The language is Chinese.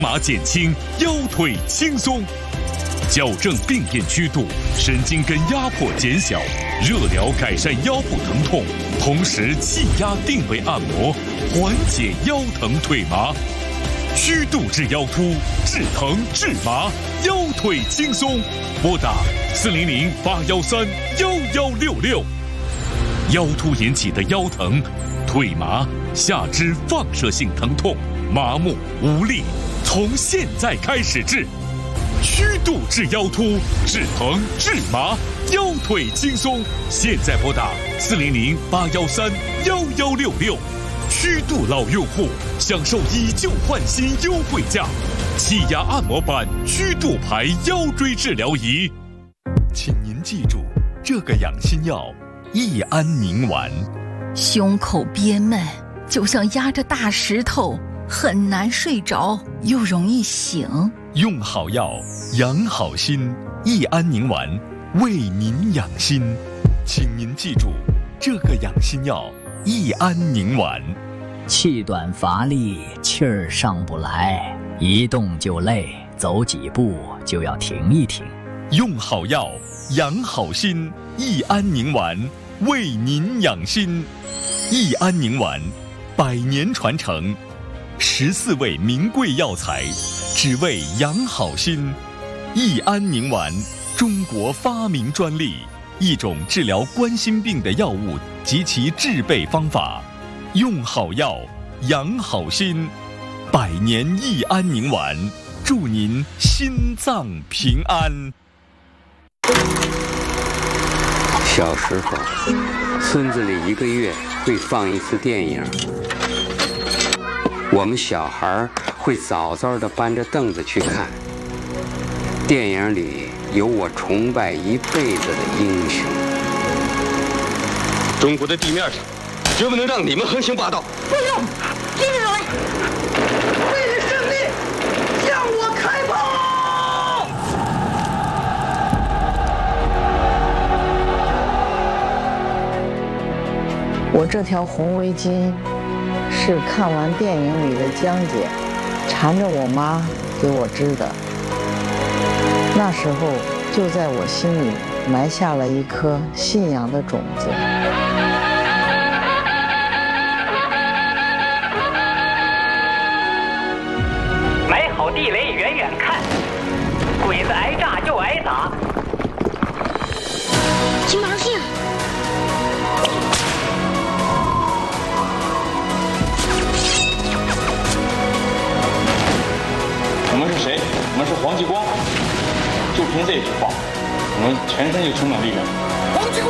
马减轻，腰腿轻松，矫正病变曲度，神经根压迫减小，热疗改善腰部疼痛，同时气压定位按摩，缓解腰疼腿麻。曲度治腰突，治疼治麻，腰腿轻松。拨打400-813-1166。腰突引起的腰疼、腿麻、下肢放射性疼痛、麻木无力，从现在开始治。曲度治腰突，治疼治麻，腰腿轻松。现在拨打400-813-1166。曲度老用户享受以旧换新优惠价，气压按摩板曲度牌腰椎治疗仪。请您记住，这个养心药益安宁丸。 胸口憋闷，就像压着大石头，很难睡着，又容易醒。 用好药，养好心，益安宁丸为您养心。请您记住，这个养心药益安宁丸。 气短乏力，气儿上不来，一动就累，走几步就要停一停。 用好药，养好心，益安宁丸为您养心。益安宁丸100年传承，14味名贵药材，只为养好心。益安宁丸，中国发明专利，一种治疗冠心病的药物及其制备方法。用好药，养好心，100年益安宁丸，祝您心脏平安。 小时候，村子里1个月会放一次电影，我们小孩会早早地搬着凳子去看。电影里有我崇拜一辈子的英雄。 中国的地面上，绝不能让你们横行霸道。 不用，继续来！为了胜利，向我开炮！ 我这条红围巾是看完电影里的江姐缠着我妈给我织的，那时候就在我心里埋下了一颗信仰的种子。 埋好地雷，远远看，鬼子挨炸就挨打。 请保信。 我们是谁？我们是黄继光。就凭这句话，我们全身就充满力量。 黄继光。